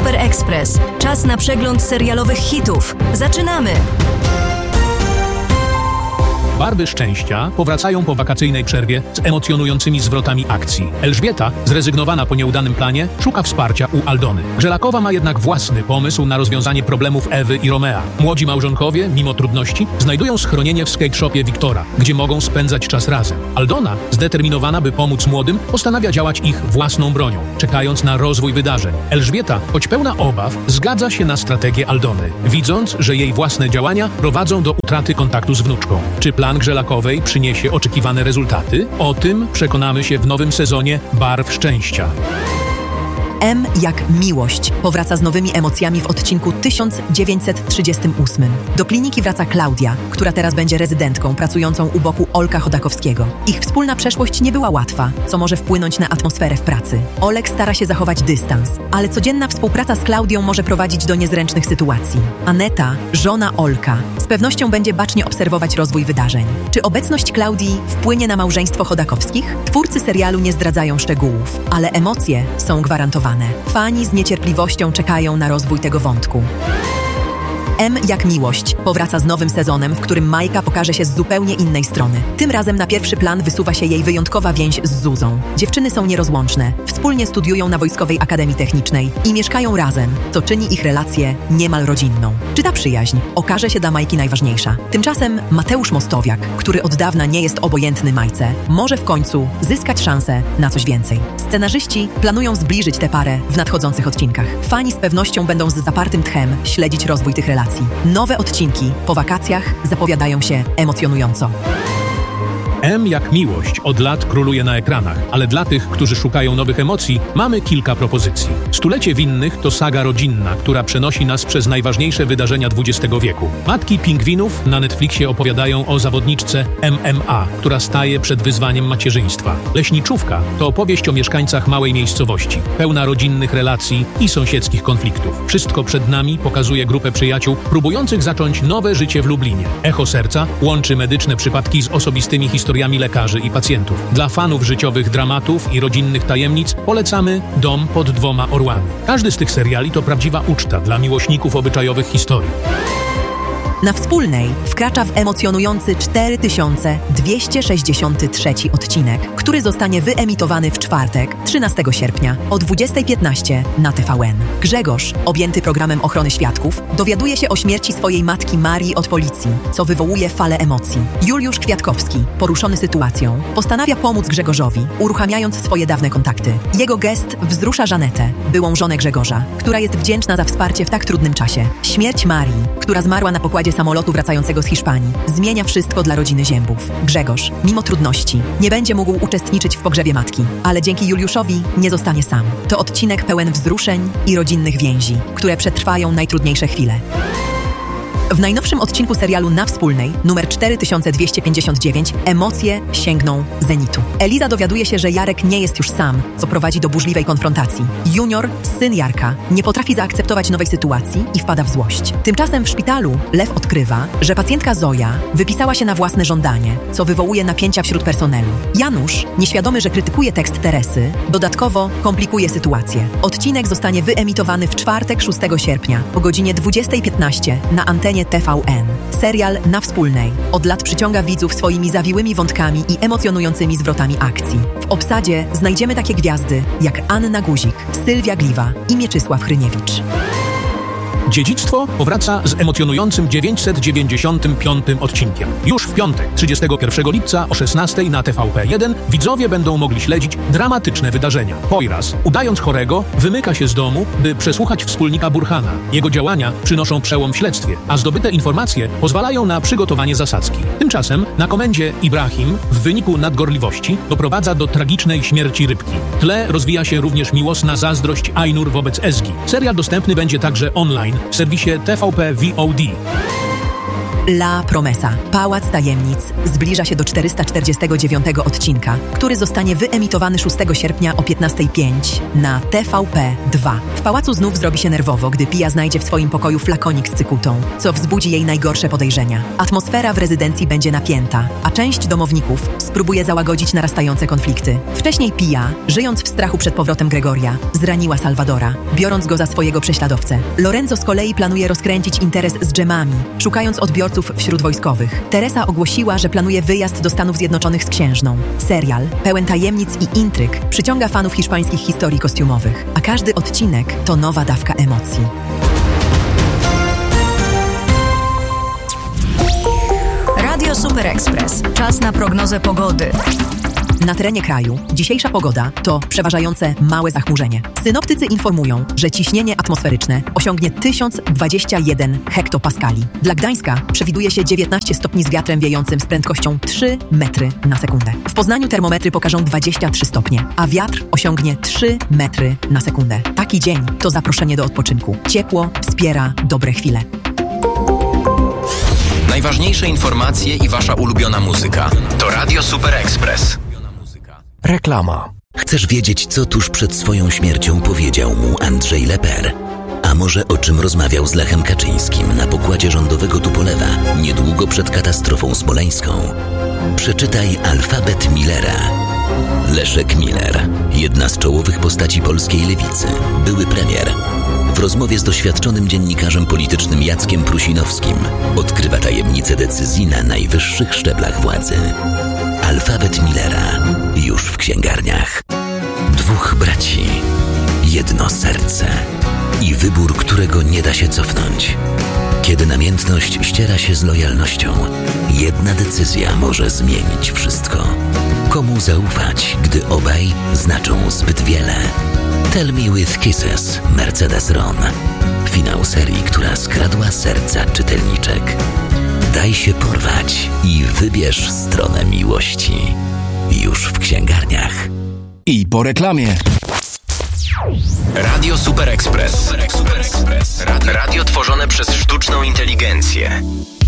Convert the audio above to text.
Super Express. Czas na przegląd serialowych hitów. Zaczynamy! Barwy szczęścia powracają po wakacyjnej przerwie z emocjonującymi zwrotami akcji. Elżbieta, zrezygnowana po nieudanym planie, szuka wsparcia u Aldony. Grzelakowa ma jednak własny pomysł na rozwiązanie problemów Ewy i Romea. Młodzi małżonkowie, mimo trudności, znajdują schronienie w skate shopie Wiktora, gdzie mogą spędzać czas razem. Aldona, zdeterminowana, by pomóc młodym, postanawia działać ich własną bronią, czekając na rozwój wydarzeń. Elżbieta, choć pełna obaw, zgadza się na strategię Aldony, widząc, że jej własne działania prowadzą do utraty kontaktu z wnuczką. Czy plan Grzelakowej przyniesie oczekiwane rezultaty? O tym przekonamy się w nowym sezonie Barw Szczęścia. M jak miłość powraca z nowymi emocjami w odcinku 1938. Do kliniki wraca Klaudia, która teraz będzie rezydentką pracującą u boku Olka Chodakowskiego. Ich wspólna przeszłość nie była łatwa, co może wpłynąć na atmosferę w pracy. Olek stara się zachować dystans, ale codzienna współpraca z Klaudią może prowadzić do niezręcznych sytuacji. Aneta, żona Olka, z pewnością będzie bacznie obserwować rozwój wydarzeń. Czy obecność Klaudii wpłynie na małżeństwo Chodakowskich? Twórcy serialu nie zdradzają szczegółów, ale emocje są gwarantowane. Fani z niecierpliwością czekają na rozwój tego wątku. M jak miłość powraca z nowym sezonem, w którym Majka pokaże się z zupełnie innej strony. Tym razem na pierwszy plan wysuwa się jej wyjątkowa więź z Zuzą. Dziewczyny są nierozłączne, wspólnie studiują na Wojskowej Akademii Technicznej i mieszkają razem, co czyni ich relację niemal rodzinną. Czy ta przyjaźń okaże się dla Majki najważniejsza? Tymczasem Mateusz Mostowiak, który od dawna nie jest obojętny Majce, może w końcu zyskać szansę na coś więcej. Scenarzyści planują zbliżyć tę parę w nadchodzących odcinkach. Fani z pewnością będą z zapartym tchem śledzić rozwój tych relacji. Nowe odcinki po wakacjach zapowiadają się emocjonująco. M jak miłość od lat króluje na ekranach, ale dla tych, którzy szukają nowych emocji, mamy kilka propozycji. Stulecie Winnych to saga rodzinna, która przenosi nas przez najważniejsze wydarzenia XX wieku. Matki Pingwinów na Netflixie opowiadają o zawodniczce MMA, która staje przed wyzwaniem macierzyństwa. Leśniczówka to opowieść o mieszkańcach małej miejscowości, pełna rodzinnych relacji i sąsiedzkich konfliktów. Wszystko przed nami pokazuje grupę przyjaciół próbujących zacząć nowe życie w Lublinie. Echo serca łączy medyczne przypadki z osobistymi historiami lekarzy i pacjentów. Dla fanów życiowych dramatów i rodzinnych tajemnic polecamy Dom pod dwoma orłami. Każdy z tych seriali to prawdziwa uczta dla miłośników obyczajowych historii. Na Wspólnej wkracza w emocjonujący 4263 odcinek, który zostanie wyemitowany w czwartek, 13 sierpnia o 20:15 na TVN. Grzegorz, objęty programem ochrony świadków, dowiaduje się o śmierci swojej matki Marii od policji, co wywołuje falę emocji. Juliusz Kwiatkowski, poruszony sytuacją, postanawia pomóc Grzegorzowi, uruchamiając swoje dawne kontakty. Jego gest wzrusza Żanetę, byłą żonę Grzegorza, która jest wdzięczna za wsparcie w tak trudnym czasie. Śmierć Marii, która zmarła na pokładzie samolotu wracającego z Hiszpanii, zmienia wszystko dla rodziny Ziębów. Grzegorz, mimo trudności, nie będzie mógł uczestniczyć w pogrzebie matki, ale dzięki Juliuszowi nie zostanie sam. To odcinek pełen wzruszeń i rodzinnych więzi, które przetrwają najtrudniejsze chwile. W najnowszym odcinku serialu Na Wspólnej, numer 4259, emocje sięgną zenitu. Eliza dowiaduje się, że Jarek nie jest już sam, co prowadzi do burzliwej konfrontacji. Junior, syn Jarka, nie potrafi zaakceptować nowej sytuacji i wpada w złość. Tymczasem w szpitalu Lew odkrywa, że pacjentka Zoja wypisała się na własne żądanie, co wywołuje napięcia wśród personelu. Janusz, nieświadomy, że krytykuje tekst Teresy, dodatkowo komplikuje sytuację. Odcinek zostanie wyemitowany w czwartek 6 sierpnia o godzinie 20:15 na antenie TVN. Serial Na Wspólnej od lat przyciąga widzów swoimi zawiłymi wątkami i emocjonującymi zwrotami akcji. W obsadzie znajdziemy takie gwiazdy jak Anna Guzik, Sylwia Gliwa i Mieczysław Hryniewicz. Dziedzictwo powraca z emocjonującym 995 odcinkiem. Już w piątek, 31 lipca o 16 na TVP1 widzowie będą mogli śledzić dramatyczne wydarzenia. Poiras, udając chorego, wymyka się z domu, by przesłuchać wspólnika Burhana. Jego działania przynoszą przełom w śledztwie, a zdobyte informacje pozwalają na przygotowanie zasadzki. Tymczasem na komendzie Ibrahim w wyniku nadgorliwości doprowadza do tragicznej śmierci rybki. W tle rozwija się również miłosna zazdrość Ainur wobec Ezgi. Serial dostępny będzie także online w serwisie TVP VOD. La Promesa. Pałac Tajemnic zbliża się do 449 odcinka, który zostanie wyemitowany 6 sierpnia o 15:05 na TVP2. W pałacu znów zrobi się nerwowo, gdy Pia znajdzie w swoim pokoju flakonik z cykutą, co wzbudzi jej najgorsze podejrzenia. Atmosfera w rezydencji będzie napięta, a część domowników spróbuje załagodzić narastające konflikty. Wcześniej Pia, żyjąc w strachu przed powrotem Gregoria, zraniła Salvadora, biorąc go za swojego prześladowcę. Lorenzo z kolei planuje rozkręcić interes z dżemami, szukając odbiorców wśród wojskowych. Teresa ogłosiła, że planuje wyjazd do Stanów Zjednoczonych z księżną. Serial, pełen tajemnic i intryg, przyciąga fanów hiszpańskich historii kostiumowych, a każdy odcinek to nowa dawka emocji. Radio Super Express. Czas na prognozę pogody. Na terenie kraju dzisiejsza pogoda to przeważające małe zachmurzenie. Synoptycy informują, że ciśnienie atmosferyczne osiągnie 1021 hektopaskali. Dla Gdańska przewiduje się 19 stopni z wiatrem wiejącym z prędkością 3 metry na sekundę. W Poznaniu termometry pokażą 23 stopnie, a wiatr osiągnie 3 metry na sekundę. Taki dzień to zaproszenie do odpoczynku. Ciepło wspiera dobre chwile. Najważniejsze informacje i wasza ulubiona muzyka to Radio Super Express. Reklama. Chcesz wiedzieć, co tuż przed swoją śmiercią powiedział mu Andrzej Leper? A może o czym rozmawiał z Lechem Kaczyńskim na pokładzie rządowego Tupolewa niedługo przed katastrofą smoleńską? Przeczytaj Alfabet Millera. Leszek Miller, jedna z czołowych postaci polskiej lewicy, były premier. W rozmowie z doświadczonym dziennikarzem politycznym Jackiem Prusinowskim odkrywa tajemnice decyzji na najwyższych szczeblach władzy. Alfabet Millera już w księgarniach. Dwóch braci, jedno serce i wybór, którego nie da się cofnąć. Kiedy namiętność ściera się z lojalnością, jedna decyzja może zmienić wszystko. Komu zaufać, gdy obaj znaczą zbyt wiele? Tell Me With Kisses, Mercedes Ron. Finał serii, która skradła serca czytelniczek. Daj się porwać i wybierz stronę miłości. Już w księgarniach. I po reklamie. Radio Super Express. Radio tworzone przez sztuczną inteligencję.